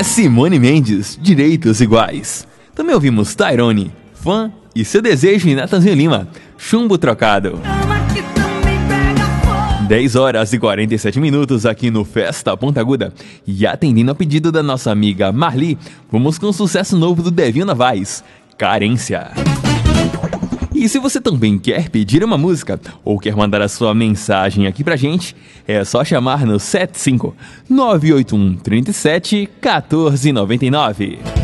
Simone Mendes, Direitos Iguais. Também ouvimos Tyrone, Fã e Seu Desejo e Natanzinho Lima, Chumbo Trocado. 10h47 aqui no Festa Ponta Aguda. E atendendo a pedido da nossa amiga Marli, vamos com o sucesso novo do Devinho Novaes, Carência. E se você também quer pedir uma música ou quer mandar a sua mensagem aqui pra gente, é só chamar no 75 981 37 1499.